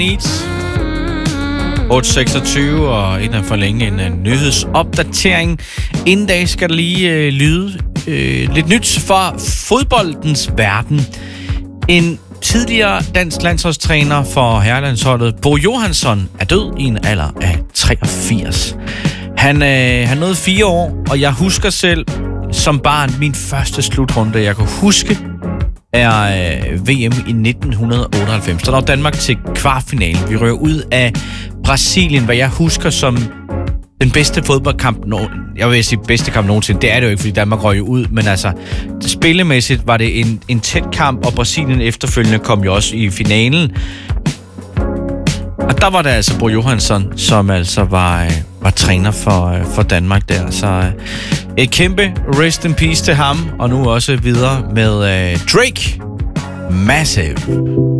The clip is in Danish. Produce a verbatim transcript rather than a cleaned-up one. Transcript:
Needs. otte seksogtyve, og inden at forlænge en, en nyhedsopdatering. Inden dag skal der lige øh, lyde øh, lidt nyt fra fodboldens verden. En tidligere dansk landsholdstræner for herrelandsholdet, Bo Johansson, er død i en alder af treogfirs. Han, øh, han nåede fire år, og jeg husker selv som barn min første slutrunde, jeg kunne huske, er øh, V M i nitten otteoghalvfems. Der var Danmark til kvartfinalen. Vi rører ud af Brasilien, hvad jeg husker som den bedste fodboldkamp. Jeg vil sige bedste kamp nogensinde. Det er det jo ikke, fordi Danmark røg ud. Men altså, spillemæssigt var det en, en tæt kamp, og Brasilien efterfølgende kom jo også i finalen. Og der var det altså Bo Johansson, som altså var, var træner for, for Danmark der. Så et kæmpe rest in peace til ham, og nu også videre med uh, Drake. Massive.